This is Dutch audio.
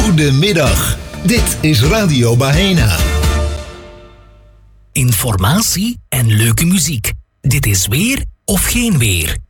Goedemiddag, dit is Radio Baena. Informatie en leuke muziek. Dit is Weer of Geen Weer.